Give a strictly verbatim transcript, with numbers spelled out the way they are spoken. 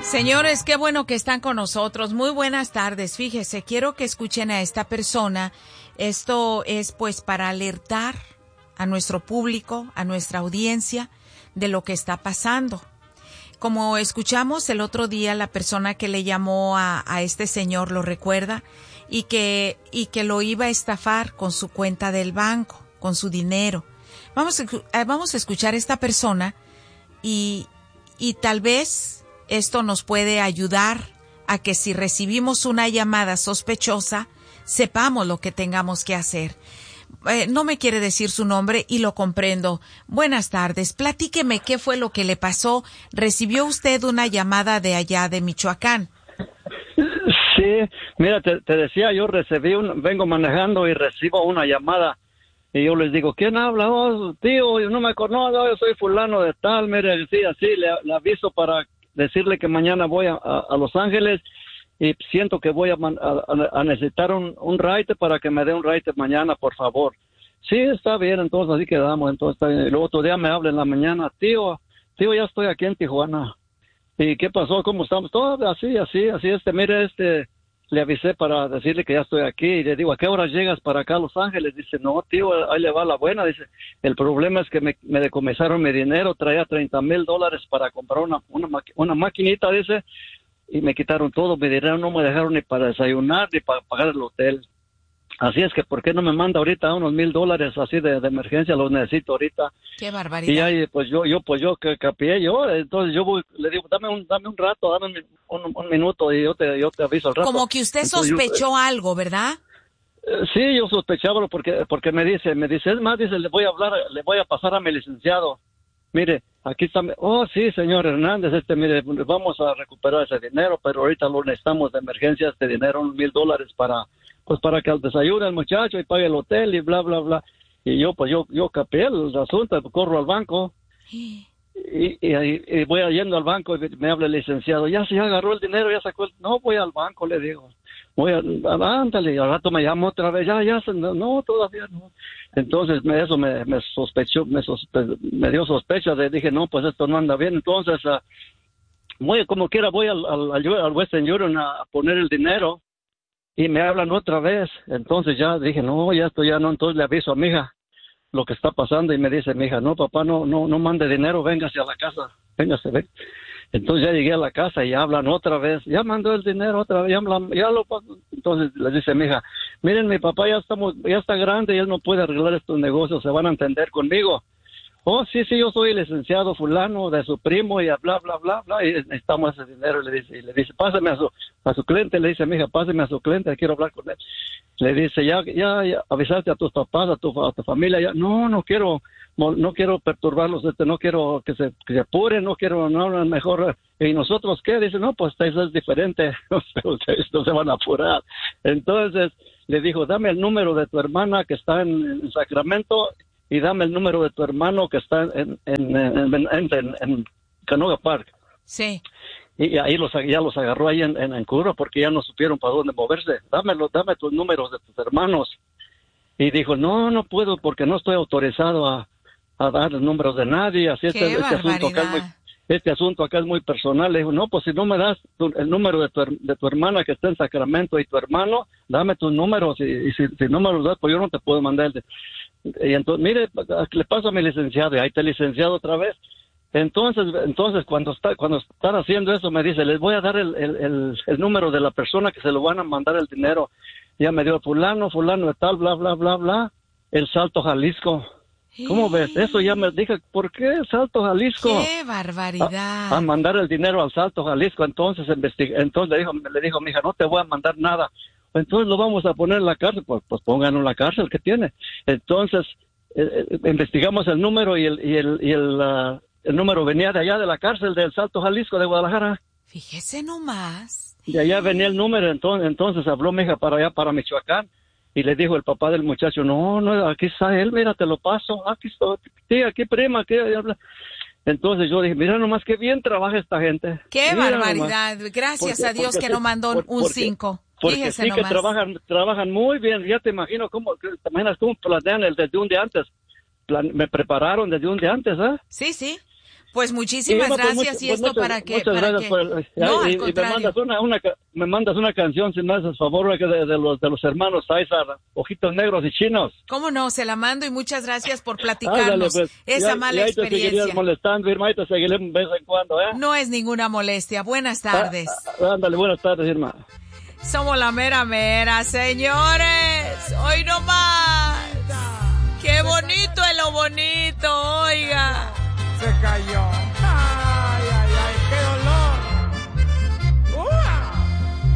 Señores, qué bueno que están con nosotros. Muy buenas tardes. Fíjese, quiero que escuchen a esta persona. Esto es pues para alertar a nuestro público, a nuestra audiencia, de lo que está pasando. Como escuchamos el otro día, la persona que le llamó a, a este señor, lo recuerda, y que, y que lo iba a estafar con su cuenta del banco, con su dinero. Vamos a, vamos a escuchar a esta persona y, y tal vez esto nos puede ayudar a que si recibimos una llamada sospechosa, sepamos lo que tengamos que hacer. Eh, no me quiere decir su nombre y lo comprendo. Buenas tardes. Platíqueme qué fue lo que le pasó. ¿Recibió usted una llamada de allá de Michoacán? Sí, mira, te, te decía, yo recibí, un, vengo manejando y recibo una llamada y yo les digo, ¿quién habla? Oh, tío, yo no me conozco, no, yo soy fulano de tal, mire, sí, así, le, le aviso para decirle que mañana voy a, a, a Los Ángeles y siento que voy a, a, a necesitar un, un ride para que me dé un ride mañana, por favor. Sí, está bien, entonces así quedamos, entonces está bien. Y luego otro día me habla en la mañana, tío, tío, ya estoy aquí en Tijuana. ¿Y qué pasó? ¿Cómo estamos? Todo así, así, así, este, mire, este, le avisé para decirle que ya estoy aquí y le digo, ¿a qué hora llegas para acá a Los Ángeles? Dice, no, tío, ahí le va la buena. Dice, el problema es que me, me decomisaron mi dinero, traía treinta mil dólares para comprar una, una, una maquinita, dice, y me quitaron todo mi dinero, no me dejaron ni para desayunar ni para pagar el hotel. Así es que, ¿por qué no me manda ahorita unos mil dólares así de, de emergencia? Los necesito ahorita. Qué barbaridad. Y ahí, pues yo, yo, pues yo que capié yo, entonces yo voy, le digo, dame un, dame un rato, dame un, un, un minuto y yo te, yo te aviso al rato. Como que usted entonces, sospechó yo, algo, ¿verdad? Eh, sí, yo sospechaba porque, porque me dice, me dice, es más, dice, le voy a hablar, le voy a pasar a mi licenciado. Mire, aquí está, oh sí, señor Hernández, este, mire, vamos a recuperar ese dinero, pero ahorita lo necesitamos de emergencia, este dinero, unos mil dólares para, pues para que desayune al muchacho y pague el hotel y bla, bla, bla. Y yo, pues yo, yo capé el asunto, corro al banco y, y, y, y voy yendo al banco y me habla el licenciado, ya se agarró el dinero, ya sacó el, no, voy al banco, le digo. Voy a, ándale, y al rato me llamo otra vez, ya, ya, no, no todavía no. Entonces me, eso me, me sospechó, me, sospe, me dio sospecha, de, dije, no, pues esto no anda bien. Entonces, uh, voy, como quiera, voy al, al, al Western Union a, a poner el dinero y me hablan otra vez. Entonces ya dije, no, ya esto ya no, entonces le aviso a mi hija lo que está pasando y me dice mi hija, no, papá, no, no, no mande dinero, véngase a la casa, véngase, ven. Entonces ya llegué a la casa y hablan otra vez, ya mandó el dinero otra vez, ya, ya lo pasó. Entonces le dice mi hija, miren, mi papá ya estamos, ya está grande y él no puede arreglar estos negocios, se van a entender conmigo. Oh, sí, sí, yo soy el licenciado fulano de su primo y bla, bla, bla, bla, y necesitamos ese dinero. Y le dice, y le dice, pásame a su, a su cliente, le dice mi hija, pásame a su cliente, quiero hablar con él. Le dice, ya, ya, ya avisaste a tus papás, a tu, a tu familia, ya, no, no quiero, no, no quiero perturbarlos, este, no quiero que se, que se apuren, no quiero, no, mejor, ¿y nosotros qué? Dice, no, pues eso es diferente, ustedes no se van a apurar. Entonces, le dijo, dame el número de tu hermana que está en, en Sacramento y dame el número de tu hermano que está en, en, en, en, en, en Canoga Park. Sí. Y ahí los, ya los agarró ahí en, en, en Curva porque ya no supieron para dónde moverse. Dámelo, dame tus números de tus hermanos. Y dijo, no, no puedo porque no estoy autorizado a, a dar los números de nadie. Así este, este, asunto acá es muy, este asunto acá es muy personal. Le dijo, no, pues si no me das tu, el número de tu, de tu hermana que está en Sacramento y tu hermano, dame tus números. Y, y si, si no me los das, pues yo no te puedo mandar el de... Y entonces, mire, le paso a mi licenciado y ahí está el licenciado otra vez. Entonces, entonces cuando está, cuando están haciendo eso, me dice, les voy a dar el, el, el, el número de la persona que se lo van a mandar el dinero. Ya me dio fulano, fulano de tal, bla, bla, bla, bla, el Salto Jalisco. ¿Cómo ves? Eso ya me dije, ¿por qué el Salto Jalisco? ¡Qué barbaridad! A, a mandar el dinero al Salto Jalisco. Entonces, entonces le dijo, le dijo, mija, no te voy a mandar nada. Entonces lo vamos a poner en la cárcel, pues, pues pónganlo en la cárcel que tiene. Entonces eh, eh, investigamos el número y el y el y el, uh, el número venía de allá de la cárcel del Salto Jalisco de Guadalajara. Fíjese nomás. De allá venía el número, entonces entonces habló mi hija para allá para Michoacán y le dijo el papá del muchacho, no, no, aquí está él, mira, te lo paso, aquí está, sí, aquí prima, aquí habla. Entonces yo dije, mira nomás qué bien trabaja esta gente. Qué mira barbaridad, nomás. gracias Porque, a Dios porque, que no mandó por, un cinco. Porque Fíjese sí nomás. que trabajan, trabajan muy bien, ya te imagino cómo, te imaginas cómo planean el, desde un día antes. Plan, me prepararon desde un día antes, ¿eh? Sí, sí. Pues muchísimas Y, pues, gracias mucho, y esto pues, muchas, para que... Muchas para gracias que... por el, No, y, al y me contrario. mandas una, una, me mandas una canción, si me haces favor, de, de, los, de los hermanos César, Ojitos Negros y Chinos. ¿Cómo no? Se la mando y muchas gracias por platicarnos Ándale, pues, esa y, mala y ahí te experiencia. seguirías molestando, Irma, ahí te seguiré de vez en cuando, ¿eh? No es ninguna molestia. Buenas tardes. Ah, ah, ándale, buenas tardes, Irma. Somos la mera mera, señores. Hoy no más. Qué bonito es lo bonito, oiga. Se cayó.